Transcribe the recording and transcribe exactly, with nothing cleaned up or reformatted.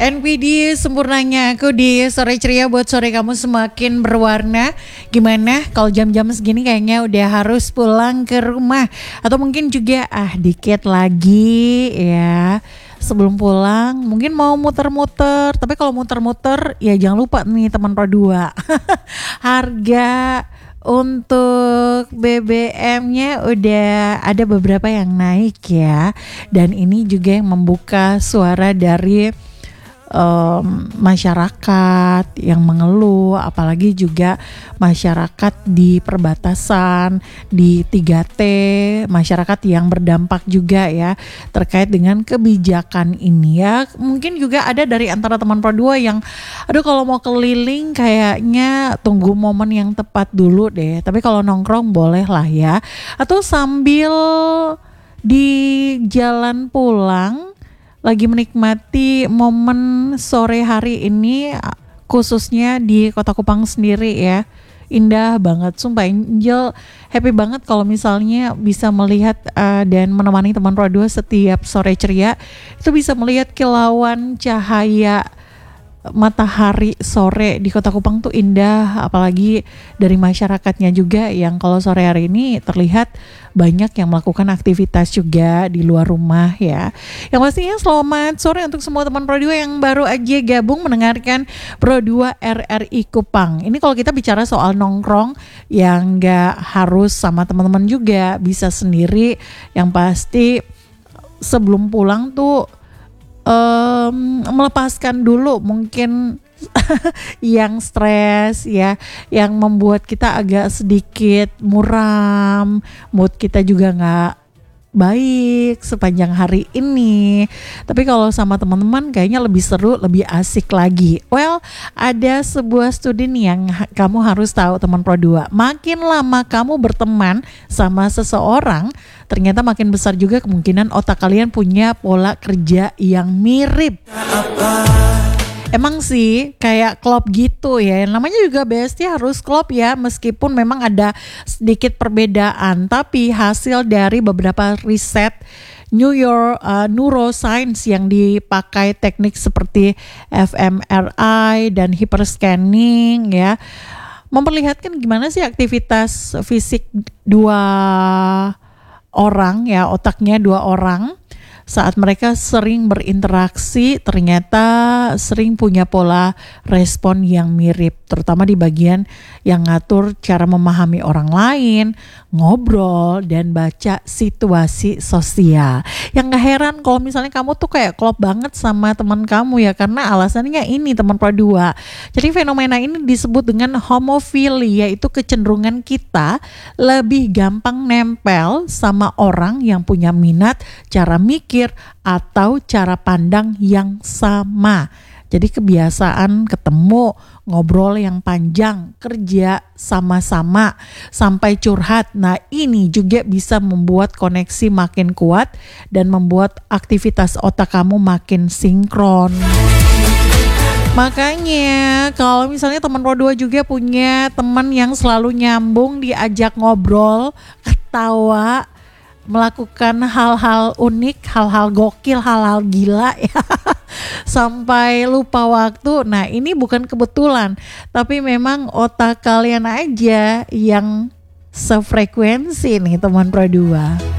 N P D sempurnanya aku di sore ceria buat sore kamu semakin berwarna. Gimana kalau jam-jam segini kayaknya udah harus pulang ke rumah, atau mungkin juga ah dikit lagi ya sebelum pulang mungkin mau muter-muter. Tapi kalau muter-muter ya jangan lupa nih teman Pro dua harga untuk B B M-nya udah ada beberapa yang naik ya. Dan ini juga yang membuka suara dari Um, masyarakat yang mengeluh, apalagi juga masyarakat di perbatasan, di tiga T, masyarakat yang berdampak juga ya terkait dengan kebijakan ini ya. Mungkin juga ada dari antara teman Pro dua yang aduh kalau mau keliling kayaknya tunggu momen yang tepat dulu deh, tapi kalau nongkrong boleh lah ya, atau sambil di jalan pulang lagi menikmati momen sore hari ini, khususnya di Kota Kupang sendiri ya. Indah banget, sumpah Angel happy banget kalau misalnya bisa melihat uh, dan menemani teman Pro dua setiap sore ceria. Itu bisa melihat kilauan cahaya matahari sore di Kota Kupang tuh indah, apalagi dari masyarakatnya juga yang kalau sore hari ini terlihat banyak yang melakukan aktivitas juga di luar rumah ya. Yang pastinya selamat sore untuk semua teman Pro dua yang baru aja gabung mendengarkan Pro dua R R I Kupang. Ini kalau kita bicara soal nongkrong yang gak harus sama teman-teman juga, bisa sendiri. Yang pasti sebelum pulang tuh Um, melepaskan dulu mungkin yang stres ya, yang membuat kita agak sedikit muram, mood kita juga gak baik sepanjang hari ini. Tapi kalau sama teman-teman kayaknya lebih seru, lebih asik lagi. Well, ada sebuah studi nih yang ha- kamu harus tahu teman Pro dua. Makin lama kamu berteman sama seseorang, ternyata makin besar juga kemungkinan otak kalian punya pola kerja yang mirip. Emang sih kayak klop gitu ya, namanya juga bestie harus klop ya, meskipun memang ada sedikit perbedaan. Tapi hasil dari beberapa riset New York uh, Neuroscience yang dipakai teknik seperti f M R I dan hyperscanning ya, memperlihatkan gimana sih aktivitas fisik dua orang ya, otaknya dua orang saat mereka sering berinteraksi, ternyata sering punya pola respon yang mirip, terutama di bagian yang ngatur cara memahami orang lain, ngobrol, dan baca situasi sosial. Yang gak heran kalau misalnya kamu tuh kayak klop banget sama teman kamu ya, karena alasannya ini teman Pro dua. Jadi fenomena ini disebut dengan homofili, yaitu kecenderungan kita lebih gampang nempel sama orang yang punya minat, cara mikir, atau cara pandang yang sama. Jadi kebiasaan ketemu, ngobrol yang panjang, kerja sama-sama, sampai curhat. Nah ini juga bisa membuat koneksi makin kuat dan membuat aktivitas otak kamu makin sinkron. Makanya kalau misalnya teman Pro dua juga punya teman yang selalu nyambung, diajak ngobrol, ketawa, melakukan hal-hal unik, hal-hal gokil, hal-hal gila ya, sampai lupa waktu. Nah ini bukan kebetulan, tapi memang otak kalian aja yang sefrekuensi nih teman Pro dua.